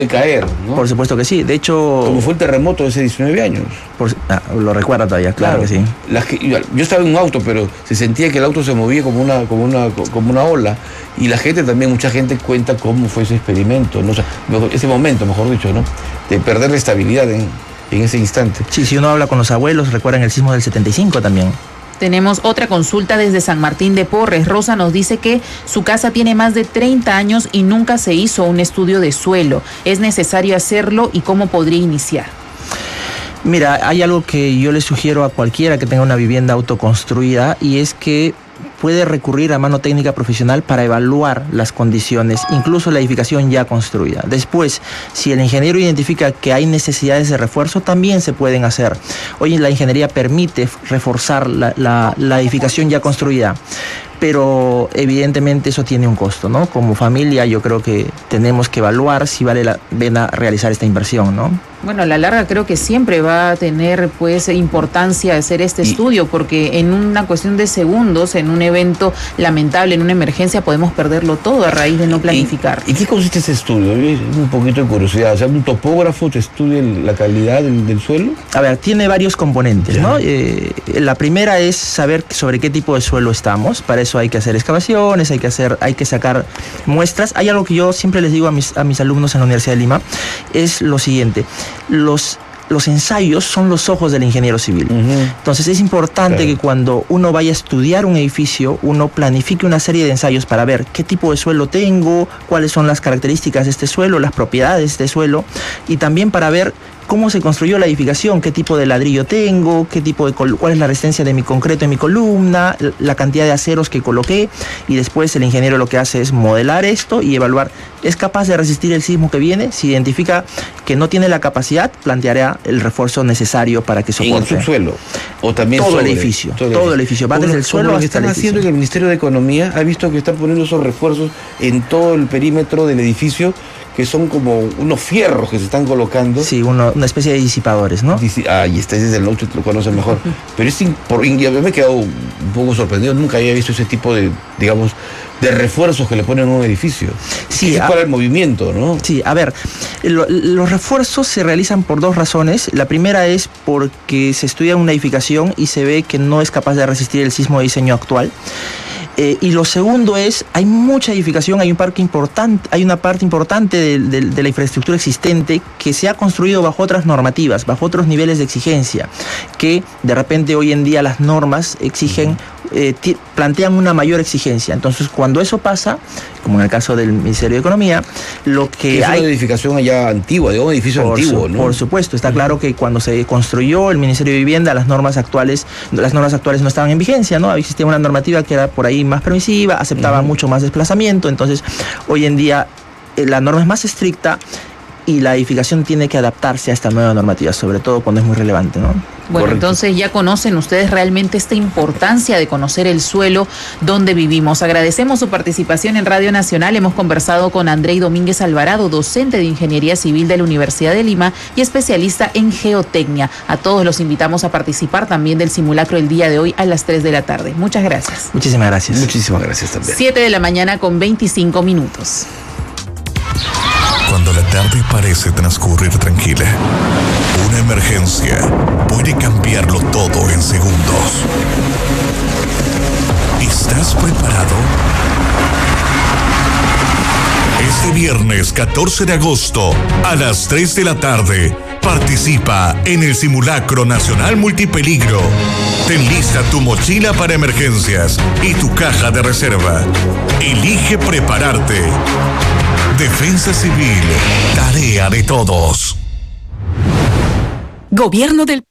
caer, ¿no? Por supuesto que sí. De hecho... Como fue el terremoto de hace 19 años. Lo recuerda todavía, claro que sí. Yo estaba en un auto, pero se sentía que el auto se movía como una ola. Y la gente también, mucha gente cuenta cómo fue ese experimento, ¿no? O sea, ese momento, mejor dicho, ¿no? De perder la estabilidad en ese instante. Sí, si uno habla con los abuelos, recuerdan el sismo del 75 también. Tenemos otra consulta desde San Martín de Porres. Rosa nos dice que su casa tiene más de 30 años y nunca se hizo un estudio de suelo. ¿Es necesario hacerlo y cómo podría iniciar? Mira, hay algo que yo le sugiero a cualquiera que tenga una vivienda autoconstruida y es que puede recurrir a mano técnica profesional para evaluar las condiciones, incluso la edificación ya construida. Después, si el ingeniero identifica que hay necesidades de refuerzo, también se pueden hacer. Hoy la ingeniería permite reforzar la edificación ya construida, pero evidentemente eso tiene un costo, ¿no? Como familia yo creo que tenemos que evaluar si vale la pena realizar esta inversión, ¿no? Bueno, a la larga creo que siempre va a tener pues importancia hacer este estudio, porque en una cuestión de segundos, en un evento lamentable, en una emergencia, podemos perderlo todo a raíz de no planificar. ¿Y qué consiste ese estudio? Un poquito de curiosidad. O sea, ¿un topógrafo te estudia la calidad del suelo? A ver, tiene varios componentes, ¿no? La primera es saber sobre qué tipo de suelo estamos. Para eso hay que hacer excavaciones, hay que sacar muestras. Hay algo que yo siempre les digo a mis alumnos en la Universidad de Lima, es lo siguiente. Los ensayos son los ojos del ingeniero civil. Entonces es importante que cuando uno vaya a estudiar un edificio, uno planifique una serie de ensayos para ver qué tipo de suelo tengo, cuáles son las características de este suelo, las propiedades de este suelo, y también para ver cómo se construyó la edificación, qué tipo de ladrillo tengo, cuál es la resistencia de mi concreto en mi columna, la cantidad de aceros que coloqué, y después el ingeniero lo que hace es modelar esto y evaluar, ¿es capaz de resistir el sismo que viene? Si identifica que no tiene la capacidad, planteará el refuerzo necesario para que soporte. ¿En el subsuelo? ¿O también todo el edificio? Todo el edificio, va desde el suelo hasta el edificio. Lo que están haciendo que el Ministerio de Economía ha visto que están poniendo esos refuerzos en todo el perímetro del edificio, que son como unos fierros que se están colocando. Sí, una especie de disipadores, ¿no? Y este es el otro, lo conoce mejor. Pero yo me he quedado un poco sorprendido, nunca había visto ese tipo de, digamos, de refuerzos que le ponen a un edificio. Sí, es para el movimiento, ¿no? Sí, a ver, los refuerzos se realizan por dos razones. La primera es porque se estudia una edificación y se ve que no es capaz de resistir el sismo de diseño actual. Y lo segundo es, hay mucha edificación, hay una parte importante de la infraestructura existente que se ha construido bajo otras normativas, bajo otros niveles de exigencia, que de repente hoy en día las normas exigen, plantean una mayor exigencia. Entonces, cuando eso pasa, como en el caso del Ministerio de Economía, lo que hay... Es una edificación allá antigua, un edificio antiguo, ¿no? Por supuesto, está claro que cuando se construyó el Ministerio de Vivienda, las normas actuales no estaban en vigencia, ¿no? Existía una normativa que era por ahí más permisiva, aceptaba mucho más desplazamiento. Entonces, hoy en día la norma es más estricta y la edificación tiene que adaptarse a esta nueva normativa, sobre todo cuando es muy relevante, ¿no? Bueno, correcto. Entonces ya conocen ustedes realmente esta importancia de conocer el suelo donde vivimos. Agradecemos su participación en Radio Nacional. Hemos conversado con Andrei Domínguez Alvarado, docente de Ingeniería Civil de la Universidad de Lima y especialista en geotecnia. A todos los invitamos a participar también del simulacro el día de hoy a las 3 de la tarde. Muchas gracias. Muchísimas gracias. Muchísimas gracias también. 7 de la mañana con 25 minutos. Cuando la tarde parece transcurrir tranquila, una emergencia puede cambiarlo todo en segundos. ¿Estás preparado? Este viernes 14 de agosto a las 3 de la tarde, participa en el Simulacro Nacional Multipeligro. Ten lista tu mochila para emergencias y tu caja de reserva. Elige prepararte. Defensa Civil, tarea de todos. Gobierno del...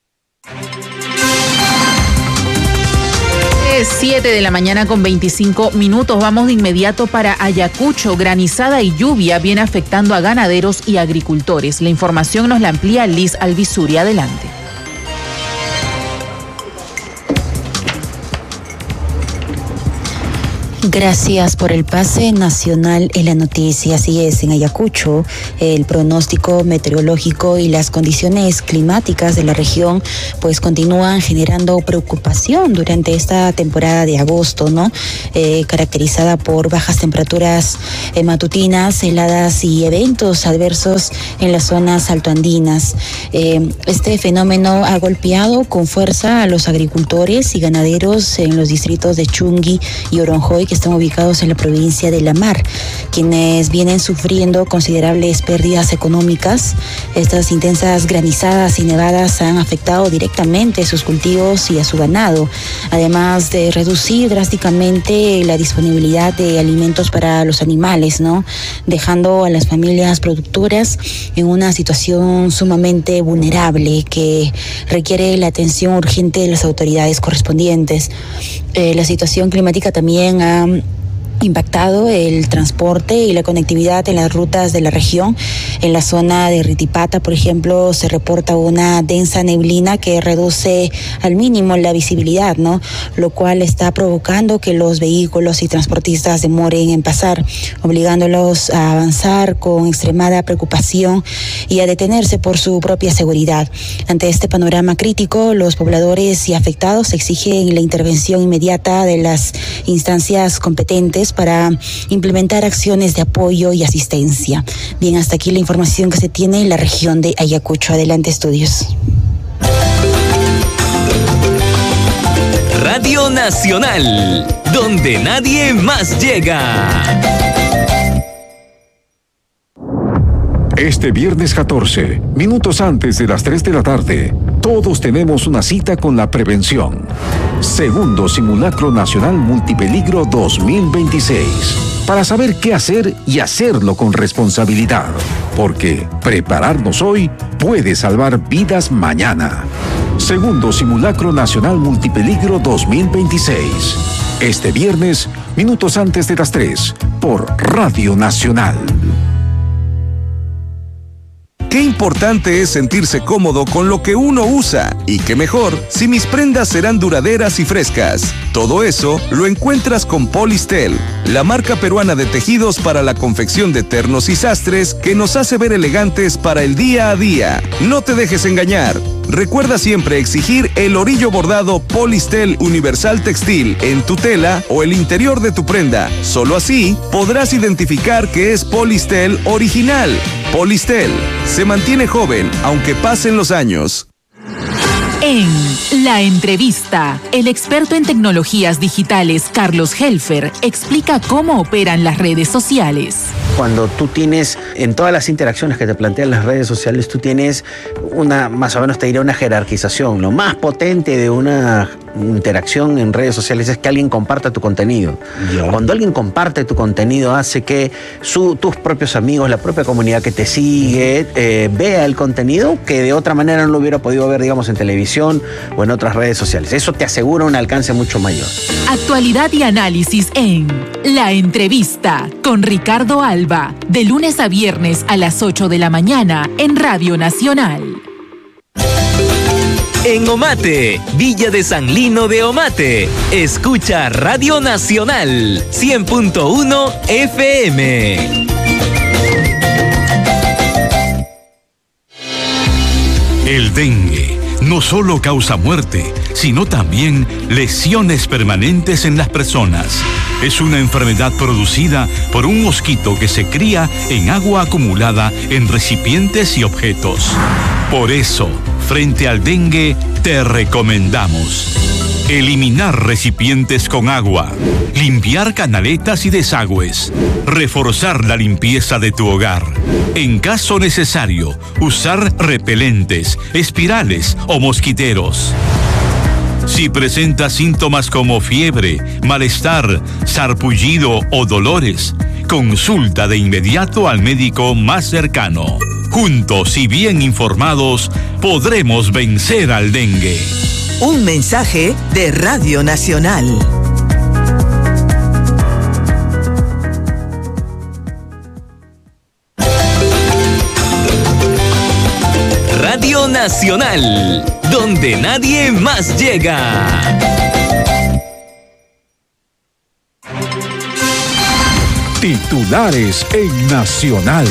7 de la mañana con 25 minutos. Vamos de inmediato para Ayacucho. Granizada y lluvia viene afectando a ganaderos y agricultores. La información nos la amplía Liz Alvisuri. Adelante. Gracias por el pase nacional en la noticia. Así es, en Ayacucho, el pronóstico meteorológico y las condiciones climáticas de la región pues continúan generando preocupación durante esta temporada de agosto, ¿no? Caracterizada por bajas temperaturas matutinas, heladas y eventos adversos en las zonas altoandinas. Este fenómeno ha golpeado con fuerza a los agricultores y ganaderos en los distritos de Chungui y Oronjoy, que están ubicados en la provincia de La Mar, quienes vienen sufriendo considerables pérdidas económicas. Estas intensas granizadas y nevadas han afectado directamente sus cultivos y a su ganado, además de reducir drásticamente la disponibilidad de alimentos para los animales, ¿no? Dejando a las familias productoras en una situación sumamente vulnerable que requiere la atención urgente de las autoridades correspondientes. La situación climática también ha impactado el transporte y la conectividad en las rutas de la región. En la zona de Ritipata, por ejemplo, se reporta una densa neblina que reduce al mínimo la visibilidad, ¿no? Lo cual está provocando que los vehículos y transportistas demoren en pasar, obligándolos a avanzar con extremada preocupación y a detenerse por su propia seguridad. Ante este panorama crítico, los pobladores y afectados exigen la intervención inmediata de las instancias competentes para implementar acciones de apoyo y asistencia. Bien, hasta aquí la información que se tiene en la región de Ayacucho. Adelante, estudios. Radio Nacional, donde nadie más llega. Este viernes 14, minutos antes de las 3 de la tarde, todos tenemos una cita con la prevención. Segundo Simulacro Nacional Multipeligro 2026. Para saber qué hacer y hacerlo con responsabilidad. Porque prepararnos hoy puede salvar vidas mañana. Segundo Simulacro Nacional Multipeligro 2026. Este viernes, minutos antes de las 3, por Radio Nacional. Qué importante es sentirse cómodo con lo que uno usa, y qué mejor si mis prendas serán duraderas y frescas. Todo eso lo encuentras con Polistel, la marca peruana de tejidos para la confección de ternos y sastres que nos hace ver elegantes para el día a día. No te dejes engañar. Recuerda siempre exigir el orillo bordado Polistel Universal Textil en tu tela o el interior de tu prenda. Solo así podrás identificar que es Polistel original. Polistel se mantiene joven aunque pasen los años. En La Entrevista, el experto en tecnologías digitales Carlos Helfer explica cómo operan las redes sociales. Cuando tú tienes, en todas las interacciones que te plantean las redes sociales, tú tienes una, más o menos te diría, una jerarquización. Lo más potente de una interacción en redes sociales es que alguien comparta tu contenido. Cuando alguien comparte tu contenido, hace que tus propios amigos, la propia comunidad que te sigue, vea el contenido que de otra manera no lo hubiera podido ver, digamos, en televisión o en otras redes sociales. Eso te asegura un alcance mucho mayor. Actualidad y análisis en La Entrevista con Ricardo Alba, de lunes a viernes a las 8 de la mañana en Radio Nacional. En Omate, Villa de San Lino de Omate, escucha Radio Nacional 100.1 FM. El dengue no solo causa muerte, sino también lesiones permanentes en las personas. Es una enfermedad producida por un mosquito que se cría en agua acumulada en recipientes y objetos. Por eso, frente al dengue, te recomendamos eliminar recipientes con agua, limpiar canaletas y desagües, reforzar la limpieza de tu hogar. En caso necesario, usar repelentes, espirales o mosquiteros. Si presenta síntomas como fiebre, malestar, sarpullido o dolores, consulta de inmediato al médico más cercano. Juntos y bien informados, podremos vencer al dengue. Un mensaje de Radio Nacional. Radio Nacional, donde nadie más llega. Titulares en Nacional.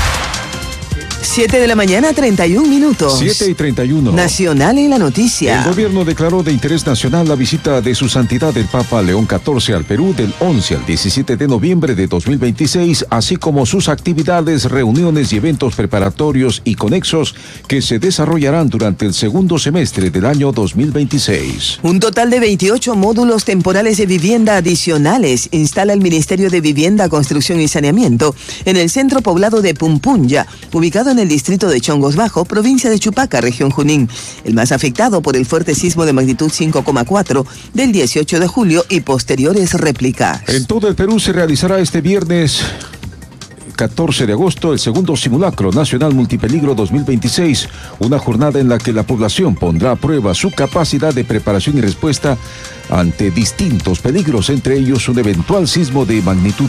7 de la mañana, 31 minutos. 7:31. Nacional en la noticia. El gobierno declaró de interés nacional la visita de su santidad el Papa León XIV al Perú del 11 al 17 de noviembre de 2026, así como sus actividades, reuniones y eventos preparatorios y conexos que se desarrollarán durante el segundo semestre del año 2026. Un total de 28 módulos temporales de vivienda adicionales instala el Ministerio de Vivienda, Construcción y Saneamiento en el centro poblado de Pumpunya, ubicado en el distrito de Chongos Bajo, provincia de Chupaca, región Junín, el más afectado por el fuerte sismo de magnitud 5,4 del 18 de julio y posteriores réplicas. En todo el Perú se realizará este viernes 14 de agosto el segundo simulacro nacional multipeligro 2026, una jornada en la que la población pondrá a prueba su capacidad de preparación y respuesta ante distintos peligros, entre ellos un eventual sismo de magnitud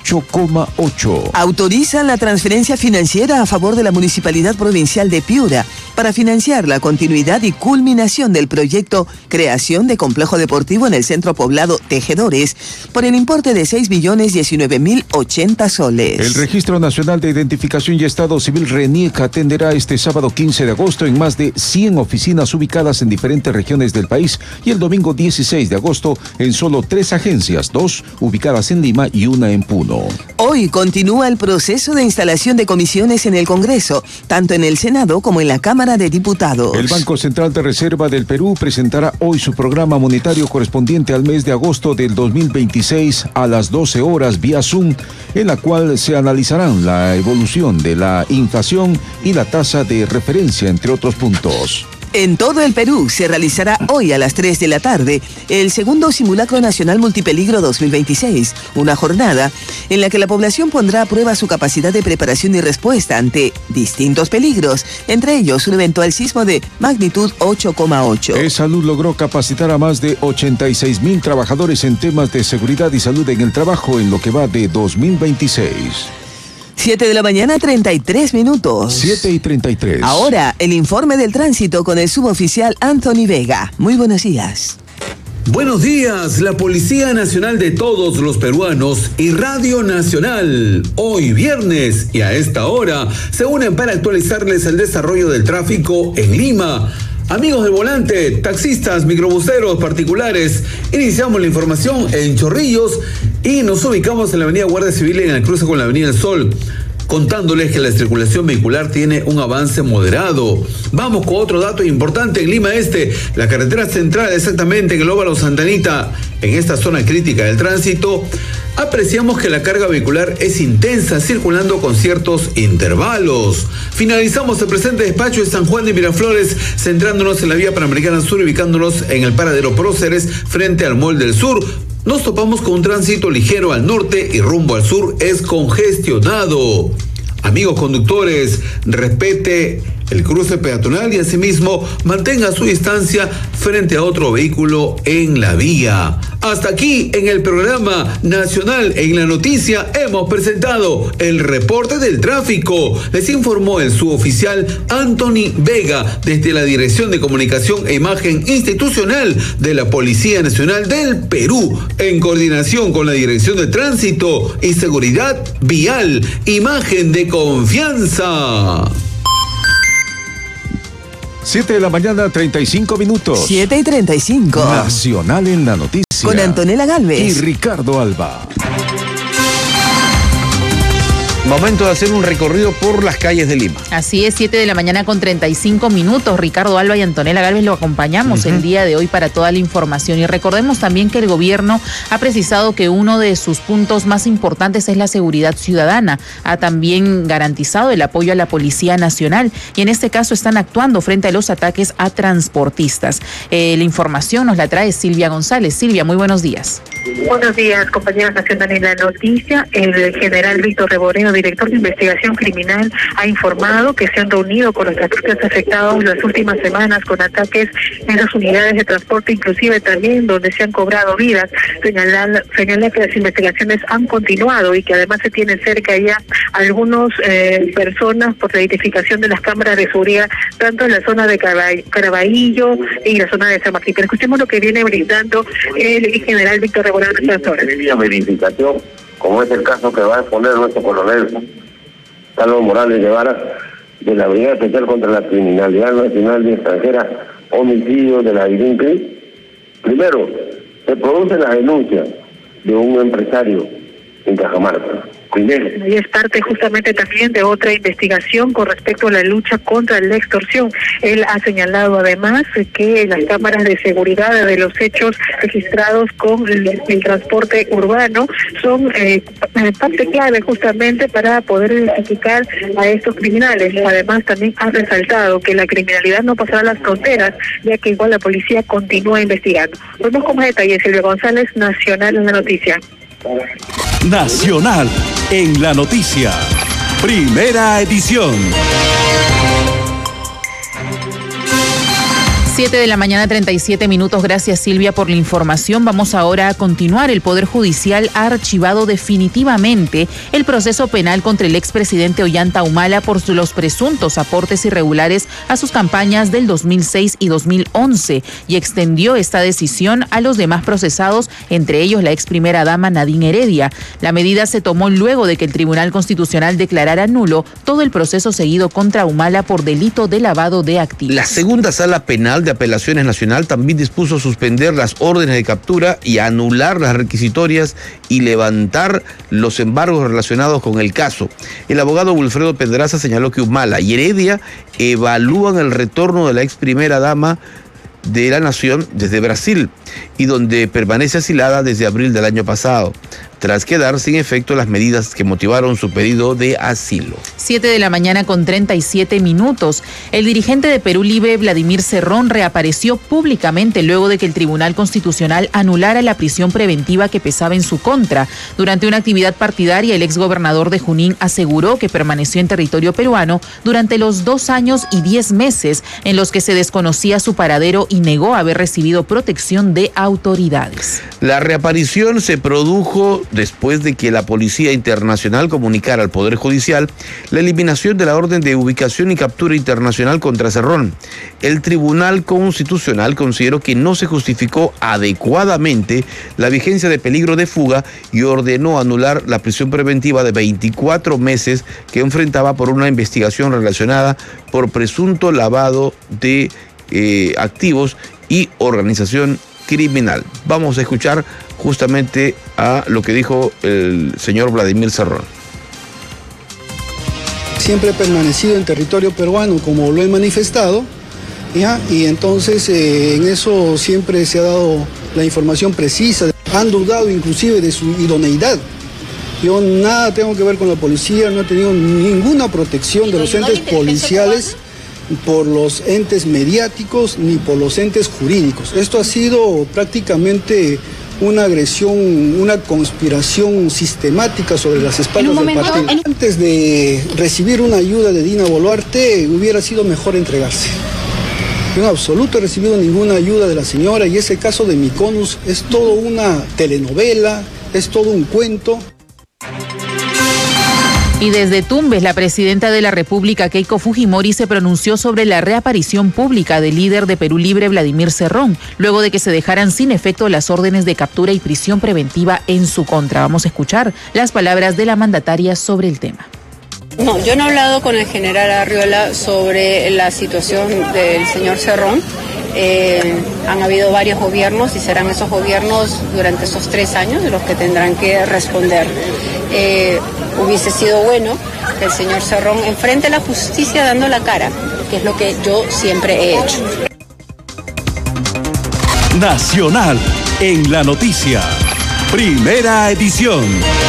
8,8. Autorizan la transferencia financiera a favor de la Municipalidad Provincial de Piura para financiar la continuidad y culminación del proyecto Creación de Complejo Deportivo en el centro poblado Tejedores por el importe de 6.019.080 soles. El Registro Nacional de Identificación y Estado Civil RENIEC atenderá este sábado 15 de agosto en más de 100 oficinas ubicadas en diferentes regiones del país y el domingo 16 de agosto en solo 3 agencias, 2 ubicadas en Lima y 1 en Puno. Hoy continúa el proceso de instalación de comisiones en el Congreso, tanto en el Senado como en la Cámara de Diputados. El Banco Central de Reserva del Perú presentará hoy su programa monetario correspondiente al mes de agosto del 2026 a las 12 horas vía Zoom, en la cual se analizarán la evolución de la inflación y la tasa de referencia, entre otros puntos. En todo el Perú se realizará hoy a las 3 de la tarde el segundo Simulacro Nacional Multipeligro 2026, una jornada en la que la población pondrá a prueba su capacidad de preparación y respuesta ante distintos peligros, entre ellos un eventual sismo de magnitud 8,8. Salud logró capacitar a más de 86.000 trabajadores en temas de seguridad y salud en el trabajo en lo que va de 2026. 7 de la mañana, 33 minutos. 7:33. Ahora, el informe del tránsito con el suboficial Anthony Vega. Muy buenos días. Buenos días, la Policía Nacional de todos los peruanos y Radio Nacional. Hoy viernes y a esta hora se unen para actualizarles el desarrollo del tráfico en Lima. Amigos del volante, taxistas, microbuseros, particulares, iniciamos la información en Chorrillos y nos ubicamos en la avenida Guardia Civil en el cruce con la avenida El Sol, contándoles que la circulación vehicular tiene un avance moderado. Vamos con otro dato importante en Lima Este, la carretera central exactamente en el óvalo Santa Anita, en esta zona crítica del tránsito. Apreciamos que la carga vehicular es intensa, circulando con ciertos intervalos. Finalizamos el presente despacho de San Juan de Miraflores, centrándonos en la vía Panamericana Sur, ubicándonos en el paradero Próceres, frente al Mall del Sur. Nos topamos con un tránsito ligero al norte y rumbo al sur es congestionado. Amigos conductores, respete el cruce peatonal y asimismo mantenga su distancia frente a otro vehículo en la vía. Hasta aquí en el programa Nacional en la Noticia hemos presentado el reporte del tráfico. Les informó el suboficial Anthony Vega desde la Dirección de Comunicación e Imagen Institucional de la Policía Nacional del Perú, en coordinación con la Dirección de Tránsito y Seguridad Vial. Imagen de confianza. 7 de la mañana, 35 minutos. 7:35. Nacional en la Noticia. Con Antonella Galvez y Ricardo Alba. Momento de hacer un recorrido por las calles de Lima. Así es, 7 de la mañana con 35 minutos. Ricardo Alba y Antonella Galvez lo acompañamos el día de hoy para toda la información. Y recordemos también que el gobierno ha precisado que uno de sus puntos más importantes es la seguridad ciudadana. Ha también garantizado el apoyo a la Policía Nacional y en este caso están actuando frente a los ataques a transportistas. La información nos la trae Silvia González. Silvia, muy buenos días. Buenos días, compañeros Nacional en la Noticia. El general Víctor Reboreno, director de investigación criminal, ha informado que se han reunido con los transportistas afectados las últimas semanas con ataques en las unidades de transporte, inclusive también donde se han cobrado vidas. Señala que las investigaciones han continuado y que además se tienen cerca ya algunas personas por la identificación de las cámaras de seguridad, tanto en la zona de Caraballo y la zona de San Martín. Pero escuchemos lo que viene brindando el general Víctor Reboreno en estas horas. Verificación como es el caso que va a exponer nuestro coronel Carlos Morales Guevara, de la Brigada Especial contra la Criminalidad Nacional y Extranjera, homicidio de la INCRI. Primero, se produce la denuncia de un empresario en Cajamarca. Primero. Y es parte justamente también de otra investigación con respecto a la lucha contra la extorsión. Él ha señalado además que las cámaras de seguridad de los hechos registrados con el transporte urbano son parte clave justamente para poder identificar a estos criminales. Además también ha resaltado que la criminalidad no pasará las fronteras, ya que igual la policía continúa investigando. Vamos con más detalles. Silvia González, Nacional en la Noticia. Nacional en la noticia. Primera edición. 7 de la mañana, 37 minutos. Gracias, Silvia, por la información. Vamos ahora a continuar. El Poder Judicial ha archivado definitivamente el proceso penal contra el expresidente Ollanta Humala por los presuntos aportes irregulares a sus campañas del 2006 y 2011 y extendió esta decisión a los demás procesados, entre ellos la ex primera dama Nadine Heredia. La medida se tomó luego de que el Tribunal Constitucional declarara nulo todo el proceso seguido contra Humala por delito de lavado de activos. La segunda sala penal de Apelaciones Nacional también dispuso suspender las órdenes de captura y anular las requisitorias y levantar los embargos relacionados con el caso. El abogado Wilfredo Pedraza señaló que Humala y Heredia evalúan el retorno de la ex primera dama de la Nación desde Brasil y donde permanece asilada desde abril del año pasado, tras quedar sin efecto las medidas que motivaron su pedido de asilo. 7 de la mañana con 37 minutos. El dirigente de Perú Libre, Vladimir Cerrón, reapareció públicamente luego de que el Tribunal Constitucional anulara la prisión preventiva que pesaba en su contra. Durante una actividad partidaria, el exgobernador de Junín aseguró que permaneció en territorio peruano durante los 2 años y 10 meses en los que se desconocía su paradero y negó haber recibido protección de autoridades. La reaparición se produjo después de que la Policía Internacional comunicara al Poder Judicial la eliminación de la orden de ubicación y captura internacional contra Cerrón. El Tribunal Constitucional consideró que no se justificó adecuadamente la vigencia de peligro de fuga y ordenó anular la prisión preventiva de 24 meses que enfrentaba por una investigación relacionada por presunto lavado de activos y organización criminal. Vamos a escuchar justamente a lo que dijo el señor Vladimir Cerrón. Siempre he permanecido en territorio peruano, como lo he manifestado, ¿ya? Y entonces en eso siempre se ha dado la información precisa. Han dudado inclusive de su idoneidad. Yo nada tengo que ver con la policía, no he tenido ninguna protección de los entes policiales por los entes mediáticos ni por los entes jurídicos. Esto ha sido prácticamente una agresión, una conspiración sistemática sobre las espaldas del partido. Antes de recibir una ayuda de Dina Boluarte, hubiera sido mejor entregarse. Yo en absoluto he recibido ninguna ayuda de la señora y ese caso de Mykonos es todo una telenovela, es todo un cuento. Y desde Tumbes, la presidenta de la República, Keiko Fujimori, se pronunció sobre la reaparición pública del líder de Perú Libre, Vladimir Cerrón, luego de que se dejaran sin efecto las órdenes de captura y prisión preventiva en su contra. Vamos a escuchar las palabras de la mandataria sobre el tema. No, yo no he hablado con el general Arriola sobre la situación del señor Cerrón. Han habido varios gobiernos y serán esos gobiernos durante esos 3 años los que tendrán que responder. Hubiese sido bueno que el señor Cerrón enfrente a la justicia dando la cara, que es lo que yo siempre he hecho. Nacional en la noticia. Primera edición.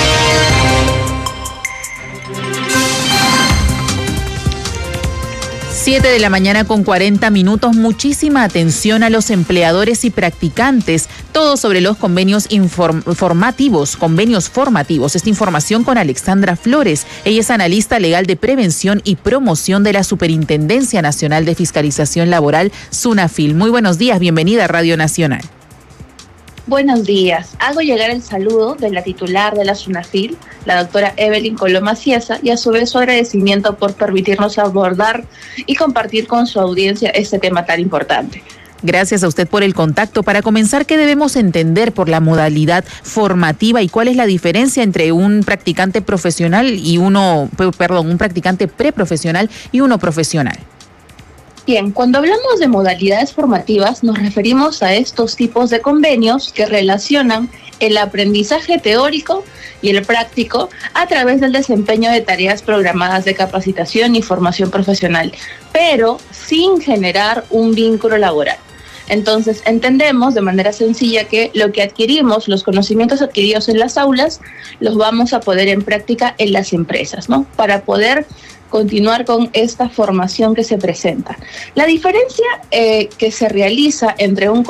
7 de la mañana con 40 minutos. Muchísima atención a los empleadores y practicantes. Todo sobre los convenios formativos. Esta información con Alexandra Flores. Ella es analista legal de prevención y promoción de la Superintendencia Nacional de Fiscalización Laboral, SUNAFIL. Muy buenos días, bienvenida a Radio Nacional. Buenos días. Hago llegar el saludo de la titular de la SUNAFIL, la doctora Evelyn Coloma Ciesa, y a su vez su agradecimiento por permitirnos abordar y compartir con su audiencia este tema tan importante. Gracias a usted por el contacto. Para comenzar, ¿qué debemos entender por la modalidad formativa y cuál es la diferencia entre un practicante profesional y un practicante preprofesional y uno profesional? Bien, cuando hablamos de modalidades formativas nos referimos a estos tipos de convenios que relacionan el aprendizaje teórico y el práctico a través del desempeño de tareas programadas de capacitación y formación profesional, pero sin generar un vínculo laboral. Entonces, entendemos de manera sencilla que lo que adquirimos, los conocimientos adquiridos en las aulas, los vamos a poner en práctica en las empresas, ¿no? Para poder continuar con esta formación que se presenta. La diferencia que se realiza entre un